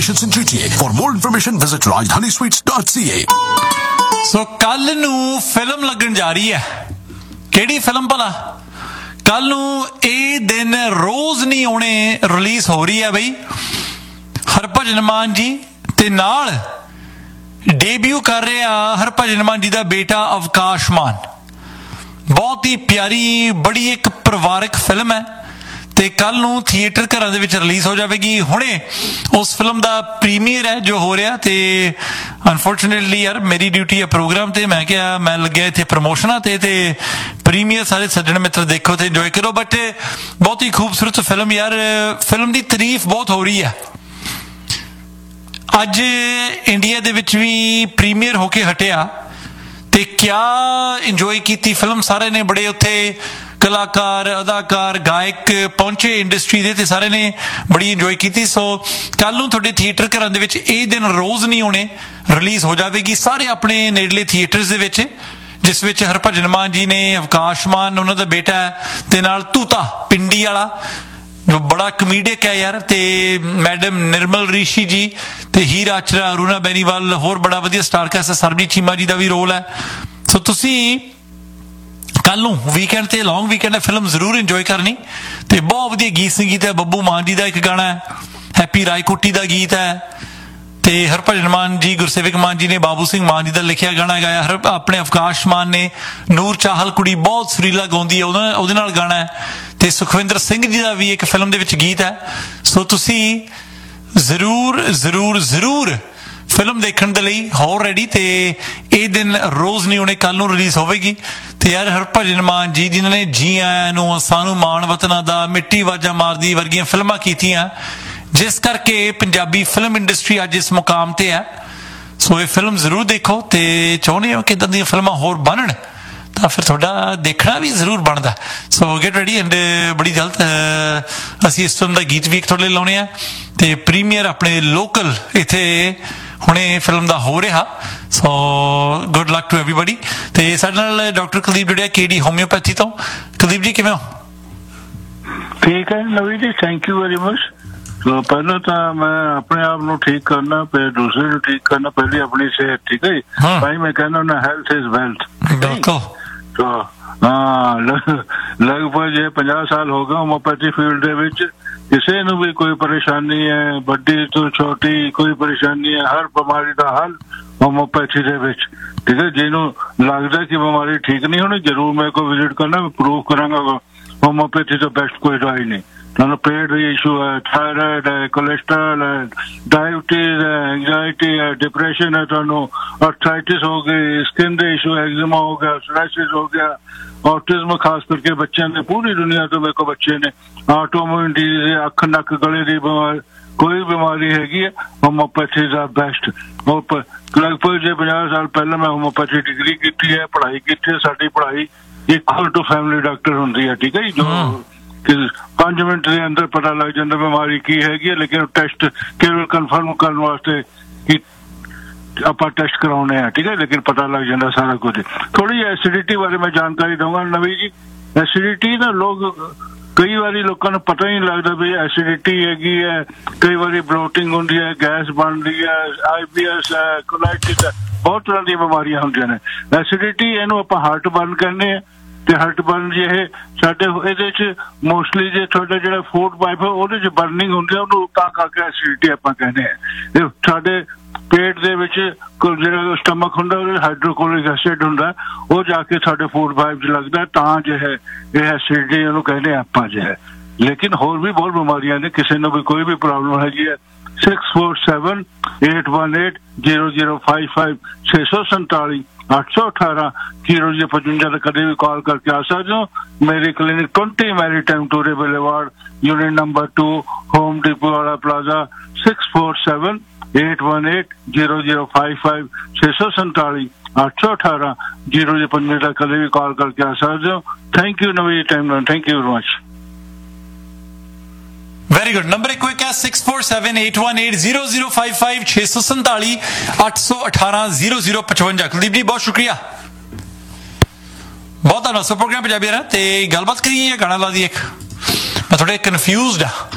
in GTA. For more information, visit rajdanisweets.ca. ਸੋ ਕੱਲ ਨੂੰ film ਲੱਗਣ ਜਾ ਰਹੀ ਹੈ। ਕਿਹੜੀ ਫਿਲਮ ਭਲਾ? ਕੱਲ ਨੂੰ ਇਹ ਦਿਨ ਰੋਜ਼ ਨਹੀਂ ਆਉਣੇ ਰਿਲੀਜ਼ ਹੋ ਰਹੀ ਹੈ ਬਈ। ਹਰਭਜਨ ਮਾਨ ਜੀ ਤੇ ਨਾਲ ਡੇਬਿਊ ਕਰ ਰਿਹਾ ਹਰਭਜਨ ਮਾਨ ਜੀ ਦਾ ਬੇਟਾ ਅਵਕਾਸ਼ ਮਾਨ। ਬਹੁਤ ਹੀ ਪਿਆਰੀ ਬੜੀ ਇੱਕ ਪਰਿਵਾਰਕ ਫਿਲਮ ਹੈ ਤੇ ਕੱਲ ਨੂੰ ਥੀਏਟਰ ਘਰਾਂ ਦੇ ਵਿੱਚ ਰਿਲੀਜ਼ ਹੋ ਜਾਵੇਗੀ। ਹੁਣੇ ਉਸ ਫਿਲਮ ਦਾ ਪ੍ਰੀਮੀਅਰ ਹੈ ਜੋ ਹੋ ਰਿਹਾ ਤੇ ਅਨਫੋਰਚੂਨੇਟਲੀ ਯਾਰ ਮੇਰੀ ਡਿਊਟੀ ਹੈ ਪ੍ਰੋਗਰਾਮ ਤੇ ਮੈਂ ਕਿਹਾ ਮੈਂ ਲੱਗਿਆ ਇੱਥੇ ਪ੍ਰਮੋਸ਼ਨਾਂ ਤੇ ਪ੍ਰੀਮੀਅਰ ਸਾਰੇ ਸੱਜਣ ਮਿੱਤਰ ਦੇਖੋ ਤੇ ਇੰਜੋਏ ਕਰੋ। ਬਟ ਬਹੁਤ ਹੀ ਖੂਬਸੂਰਤ ਫਿਲਮ ਯਾਰ, ਫਿਲਮ ਦੀ ਤਾਰੀਫ ਬਹੁਤ ਹੋ ਰਹੀ ਹੈ। ਅੱਜ ਇੰਡੀਆ ਦੇ ਵਿੱਚ ਵੀ ਪ੍ਰੀਮੀਅਰ ਹੋ ਕੇ ਹਟਿਆ ਤੇ ਕਿਆ ਇੰਜੋਏ ਕੀਤੀ ਫਿਲਮ ਸਾਰਿਆਂ ਨੇ। ਬੜੇ ਉੱਥੇ ਕਲਾਕਾਰ ਅਦਾਕਾਰ ਗਾਇਕ ਪਹੁੰਚੇ ਇੰਡਸਟਰੀ ਦੇ ਤੇ ਸਾਰੇ ਨੇ ਬੜੀ ਇੰਜੋਏ ਕੀਤੀ। ਸੋ ਕੱਲ ਨੂੰ ਤੁਹਾਡੇ ਥੀਏਟਰ ਘਰਾਂ ਦੇ ਵਿੱਚ ਇਹ ਦਿਨ ਰੋਜ਼ ਨਹੀਂ ਆਉਣੇ ਰਿਲੀਜ਼ ਹੋ ਜਾਵੇਗੀ ਸਾਰੇ ਆਪਣੇ ਨੇੜਲੇ ਥੀਏਟਰਸ ਦੇ ਵਿੱਚ, ਜਿਸ ਵਿੱਚ ਹਰਭਜਨ ਮਾਨ ਜੀ ਨੇ, ਅਵਕਾਸ਼ ਮਾਨ ਉਹਨਾਂ ਦਾ ਬੇਟਾ ਤੇ ਨਾਲ ਤੂਤਾ ਪਿੰਡੀ ਵਾਲਾ ਜੋ ਬੜਾ ਕਮੇਡੀਅਨ ਹੈ ਯਾਰ, ਤੇ ਮੈਡਮ ਨਿਰਮਲ ਰਿਸ਼ੀ ਜੀ ਤੇ ਹੀਰ ਆਚਰਾ, ਅਰੁਣਾ ਬੈਨੀਵਾਲ, ਹੋਰ ਬੜਾ ਵਧੀਆ ਸਟਾਰ ਕਾਸਟ, ਸਰਬਜੀਤ ਚੀਮਾ ਜੀ ਦਾ ਵੀ ਰੋਲ ਹੈ। ਸੋ ਤੁਸੀਂ ਕੱਲ ਨੂੰ ਵੀਕਐਂਡ ਤੇ ਲੌਂਗ ਵੀਕਐਂਡ ਹੈ ਫਿਲਮ ਜ਼ਰੂਰ ਇੰਜੋਏ ਕਰਨੀ। ਤੇ ਬਹੁਤ ਵਧੀਆ ਗੀਤ ਸੰਗੀਤ ਹੈ। ਬੱਬੂ ਮਾਨ ਜੀ ਦਾ ਇੱਕ ਗਾਣਾ ਹੈ, ਹੈਪੀ ਰਾਏਕੋਟੀ ਦਾ ਗੀਤ ਹੈ ਤੇ ਹਰਭਜਨ ਮਾਨ ਜੀ, ਗੁਰਸੇਵਕ ਮਾਨ ਜੀ ਨੇ ਬਾਬੂ ਸਿੰਘ ਮਾਨ ਜੀ ਦਾ ਲਿਖਿਆ ਗਾਣਾ ਗਾਇਆ। ਆਪਣੇ ਅਵਕਾਸ਼ ਮਾਨ ਨੇ ਨੂਰ ਚਾਹਲ ਕੁੜੀ ਬਹੁਤ ਸੁਰੀਲਾ ਗਾਉਂਦੀ ਹੈ, ਉਹਦੇ ਨਾਲ ਗਾਣਾ ਹੈ ਤੇ ਸੁਖਵਿੰਦਰ ਸਿੰਘ ਜੀ ਦਾ ਵੀ ਇੱਕ ਫਿਲਮ ਦੇ ਵਿੱਚ ਗੀਤ ਹੈ। ਸੋ ਤੁਸੀਂ ਜ਼ਰੂਰ ਜ਼ਰੂਰ ਜ਼ਰੂਰ ਫਿਲਮ ਦੇਖਣ ਦੇ ਲਈ ਹੋ ਰੈਡੀ। ਤੇ ਇਹ ਦਿਨ ਰੋਜ਼ ਨਹੀਂ ਹੋਣੇ, ਕੱਲ ਨੂੰ ਰਿਲੀਜ਼ ਹੋਵੇਗੀ। ਤੇ ਯਾਰ ਹਰਭਜਨ ਮਾਨ ਜੀ ਜਿਨ੍ਹਾਂ ਨੇ ਜੀ ਆਇਆਂ ਨੂੰ, ਸਾਨੂੰ ਮਾਣ ਵਤਨਾਂ ਦਾ, ਮਿੱਟੀ ਵਾਜਾ ਮਾਰਦੀ ਵਰਗੀਆਂ ਫਿਲਮਾਂ ਕੀਤੀਆਂ, ਜਿਸ ਕਰਕੇ ਪੰਜਾਬੀ ਫਿਲਮ ਇੰਡਸਟਰੀ ਅੱਜ ਇਸ ਮੁਕਾਮ ਤੇ ਹੈ। ਸੋ ਇਹ ਫਿਲਮ ਜ਼ਰੂਰ ਦੇਖੋ ਤੇ ਚਾਹੁੰਦੇ ਹੋ ਕਿ ਇੱਦਾਂ ਦੀਆਂ ਫਿਲਮਾਂ ਹੋਰ ਬਣਨ ਤਾਂ ਫਿਰ ਤੁਹਾਡਾ ਦੇਖਣਾ ਵੀ ਜ਼ਰੂਰ ਬਣਦਾ। ਸੋ ਗੈਟ ਰੈਡੀ ਐਂਡ ਬੜੀ ਜਲਦ ਅਸੀਂ ਇਸ ਫਿਲਮ ਦਾ ਗੀਤ ਵੀ ਇੱਕ ਤੁਹਾਡੇ ਲਈ ਲਾਉਣੇ ਆ ਤੇ ਪ੍ਰੀਮੀਅਰ ਆਪਣੇ ਲੋਕਲ ਇੱਥੇ ਹੁਣੇ ਫਿਲਮ ਦਾ ਹੋ ਰਿਹਾ। So good luck to everybody. ਤੇ ਸਾਡੇ ਨਾਲ ਡਾਕਟਰ ਕੁਲਦੀਪ ਜੁੜਿਆ KD ਹੋਮਿਓਪੈਥੀ ਤੋਂ। ਕੁਲਦੀਪ ਜੀ ਕਿਵੇਂ ਹੋ? ਠੀਕ ਹੈ ਨਵੀਂ ਜੀ, ਥੈਂਕ ਯੂ ਵੈਰੀ ਮਚ। ਸੋ ਪਹਿਲਾਂ ਤਾਂ ਮੈਂ ਆਪਣੇ ਆਪ ਨੂੰ ਠੀਕ ਕਰਨਾ, ਫਿਰ ਦੂਸਰੇ ਨੂੰ ਠੀਕ ਕਰਨਾ, ਪਹਿਲੀ ਆਪਣੀ ਸਿਹਤ ਠੀਕ ਹੈ ਜੀ। ਭਾਈ ਮੈਂ ਕਹਿੰਦਾ ਨਾ ਹੈਲਥ ਇਜ਼ ਵੈਲਥ। ਬਿਲਕੁਲ। ਸੋ ਹਾਂ ਲਗਭਗ 50 ਸਾਲ ਹੋ ਗਏ ਹੋਮੋਪੈਥੀ ਫੀਲਡ ਦੇ ਵਿੱਚ। ਕਿਸੇ ਨੂੰ ਵੀ ਕੋਈ ਪਰੇਸ਼ਾਨੀ ਹੈ, ਵੱਡੀ ਤੋਂ ਛੋਟੀ ਕੋਈ ਪਰੇਸ਼ਾਨੀ ਹੈ, ਹਰ ਬਿਮਾਰੀ ਦਾ ਹੱਲ ਹੋਮੋਪੈਥੀ ਦੇ ਵਿੱਚ ਠੀਕ ਹੈ। ਜਿਹਨੂੰ ਲੱਗਦਾ ਕਿ ਬਿਮਾਰੀ ਠੀਕ ਨਹੀਂ ਹੋਣੀ ਜ਼ਰੂਰ ਮੇਰੇ ਕੋਲ ਵਿਜ਼ਿਟ ਕਰਨਾ, ਪ੍ਰੂਵ ਕਰਾਂਗਾ ਹੋਮੋਪੈਥੀ ਤੋਂ ਬੈਸਟ ਕੋਈ ਦਵਾਈ ਨਹੀਂ। ਤੁਹਾਨੂੰ ਪੇਟ ਦੀ ਇਸ਼ੂ ਹੈ, ਥਾਇਰਾਇਡ ਹੈ, ਕੋਲੇਸਟ੍ਰੋਲ ਹੈ, ਡਾਇਬਟੀਜ਼ ਹੈ, ਐਂਗਜ਼ਾਇਟੀ ਹੈ, ਡਿਪਰੈਸ਼ਨ ਹੈ, ਤੁਹਾਨੂੰ ਆਰਥਰਾइटिस ਹੋ ਗਈ, ਸਕਿਨ ਦੇ ਇਸ਼ੂ, ਐਗਜ਼ੀਮਾ ਹੋ ਗਿਆ, ਸੋਰਾਇਸਿਸ ਹੋ ਗਿਆ, ऑटिज्म खास करके बच्चे ने, पूरी दुनिया तो मेरे को बच्चे ने ऑटोइम्यून डिजीज, अख नक गले की बीमारी, कोई बीमारी हैगी है होम्योपैथी इज बेस्ट। लगभग जो 50 साल पहले मैं होम्योपैथी डिग्री की है, पढ़ाई की है। साडी पढ़ाई इक्वल टू फैमिली डॉक्टर होंगी है ठीक है जी। जो 5 मिनट के अंदर पता लग जाता बीमारी की हैगी, लेकिन टेस्ट केवल कन्फर्म करने वास्ते कि ਆਪਾਂ ਟੈਸਟ ਕਰਾਉਣੇ ਆ ਠੀਕ ਹੈ, ਲੇਕਿਨ ਪਤਾ ਲੱਗ ਜਾਂਦਾ ਸਾਰਾ ਕੁਝ। ਥੋੜੀ ਜਿਹੀ ਐਸਿਡਿਟੀ ਬਾਰੇ ਮੈਂ ਜਾਣਕਾਰੀ ਦਊਂਗਾ ਨਵੀਂ ਜੀ। ਐਸਿਡਿਟੀ ਨਾ ਲੋਕ ਕਈ ਵਾਰੀ ਲੋਕਾਂ ਨੂੰ ਪਤਾ ਹੀ ਨਹੀਂ ਲੱਗਦਾ ਵੀ ਐਸਿਡਿਟੀ ਹੈਗੀ ਹੈ। ਕਈ ਵਾਰੀ ਬਲੋਟਿੰਗ ਹੁੰਦੀ ਹੈ, ਗੈਸ ਬਣਦੀ ਹੈ, IBS ਹੈ, ਕੋਲਾਈਟਿਸ ਹੈ, ਬਹੁਤ ਤਰ੍ਹਾਂ ਦੀਆਂ ਬਿਮਾਰੀਆਂ ਹੁੰਦੀਆਂ ਨੇ। ਐਸਿਡਿਟੀ ਇਹਨੂੰ ਆਪਾਂ ਹਾਰਟ ਬਰਨ ਕਹਿੰਦੇ ਆ ਤੇ ਹਾਰਟ ਬਰਨ ਜੇ ਇਹ ਸਾਡੇ ਇਹਦੇ ਚ ਮੋਸਟਲੀ ਜੇ ਤੁਹਾਡਾ ਜਿਹੜਾ ਫੂਡ ਪਾਈਪ ਹੈ ਉਹਦੇ ਚ ਬਰਨਿੰਗ ਹੁੰਦੀ ਹੈ, ਉਹਨੂੰ ਤਾਂ ਕਰਕੇ ਐਸਿਡਿਟੀ ਆਪਾਂ ਕਹਿੰਦੇ ਆ। ਇਹ ਸਾਡੇ ਪੇਟ ਦੇ ਵਿੱਚ ਜਿਹੜਾ ਸਟਮਕ ਹੁੰਦਾ ਉਹਦੇ ਹਾਈਡਰੋਕਲੋਰਿਕ ਐਸਿਡ ਹੁੰਦਾ, ਉਹ ਜਾ ਕੇ ਸਾਡੇ ਫੂਡ ਪਾਈਪ 'ਚ ਲੱਗਦਾ, ਤਾਂ ਜੋ ਹੈ ਇਹ ਐਸਿਡਿਟੀ ਉਹਨੂੰ ਕਹਿੰਦੇ ਆਪਾਂ ਜੋ ਹੈ। ਲੇਕਿਨ ਹੋਰ ਵੀ ਬਹੁਤ ਬਿਮਾਰੀਆਂ ਨੇ, ਕਿਸੇ ਨੂੰ ਵੀ ਕੋਈ ਵੀ ਪ੍ਰੋਬਲਮ ਹੈਗੀ ਹੈ। 6478180055 647 818 0055 ਕਦੇ ਵੀ ਕਾਲ ਕਰਕੇ ਆ ਸਕਦੇ ਹੋ। ਮੇਰੀ clinic 20 maritime ਟੂਰੇ boulevard, unit number 2, home depot वाला प्लाजा। 6478180055 647 818 0055 कभी भी कॉल करके आ सकते हो। Thank you Navi time, thank you very much. Very good. Number एक क्विक है 6478180055 647 818 0055। कुलदीप जी बहुत शुक्रिया, बहुत धन्यवाद। सो प्रोग्राम पंजाबी है ते गलबात करिए, गाना ला दी एक मैं थोड़े कन्फ्यूज्ड